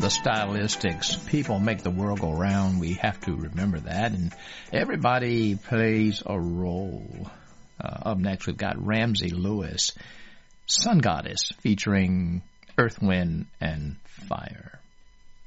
the stylistics. People make the world go round. We have to remember that. And everybody plays a role. Up next, we've got Ramsey Lewis, Sun Goddess, featuring Earth, Wind, and Fire.